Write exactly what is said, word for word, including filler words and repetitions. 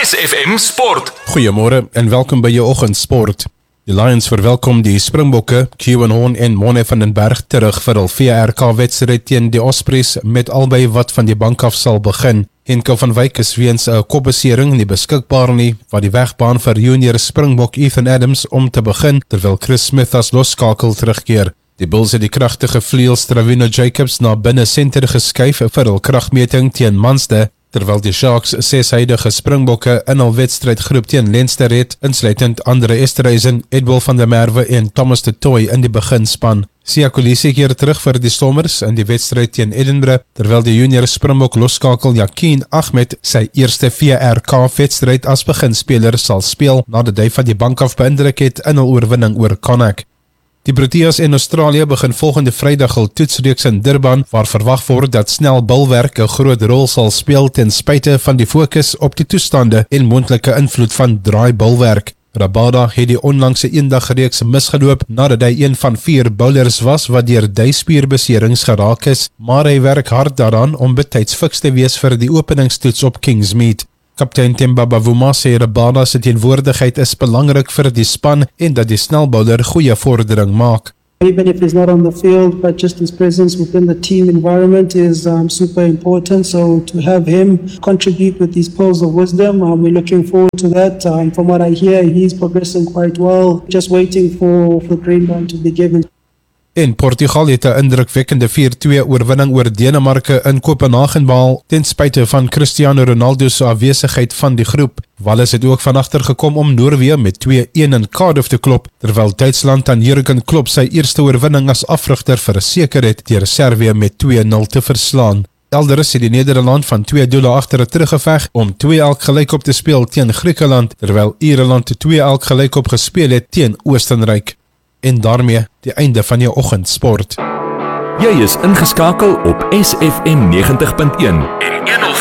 S F M Sport. Goeiemôre en welkom by jou oggendsport. Die Lions verwelkom die Springbokke, Kieran Horn en Mone van den Berg terug vir hul V R K-wedstryd teen die Ospreys met albei wat van die bank af sal begin. Henko van Wyk is weens 'n kopbesering nie beskikbaar nie, wat die wegbaan vir junior Springbok Ethan Adams om te begin, terwyl Chris Smith as losskakel terugkeer. Die Bulls het die kragtige vleuels Travino Jacobs na binne senter geskuif vir hul kragmeting teen Munster, terwyl die Sharks ses huidige Springbokke in hul wedstrydgroep teen Leinster het, insluitend Andre Esterhuizen, Edwil van der Merwe en Thomas de Toey in die beginspan. Siya Kolisi keer terug vir die Stormers in die wedstryd teen Edinburgh, terwyl die junior Springbok losskakel Yakin Ahmed sy eerste V R K-wedstryd as beginspeler sal speel, nadat hy van die bank af beïndruk het in hul oorwinning oor Connacht. Die Proteas en Australië begin volgende Vrydag hul toetsreeks in Durban, waar verwag word dat snel bilwerk 'n groot rol sal speel ten spyte van die fokus op die toestande en moontlike invloed van draai bilwerk. Rabada het die onlangse eendagreeks misgeloop nadat hy een van vier bowlers was wat deur duispierbeserings geraak is, maar hy werk hard daaraan om betyds fiks te wees vir die openingstoets op Kingsmead. Kaptein Themba Bavuma sê Rabada se teenwoordigheid is belangrik vir die span en dat die snelbouler goeie vordering maak. Even if he's not on the field, but just his presence within the team environment is um, super important. So to have him contribute with these pearls of wisdom, um, we're looking forward to that. Um, from what I hear, he's progressing quite well. Just waiting for the green light to be given. En Portugal het 'n indrukwekkende vier twee oorwinning oor Denemarke in Kopenhagen behaal, ten spyte van Cristiano Ronaldo se afwesigheid van die groep. Wales het ook van agter gekom om Noorwe met twee een in Cardiff te klop, terwyl Duitsland aan Jurgen Klopp sy eerste oorwinning as afrigter verseker het deur Servië met twee nul te verslaan. Elders het die Nederland van twee doele agter teruggeveg om twee elk gelykop te speel teen Griekeland, terwyl Ierland twee elk gelykop gespeel het teen Oostenryk. En daarmee die einde van jou oggendsport. Jy is ingeskakel op S F M negentig punt een en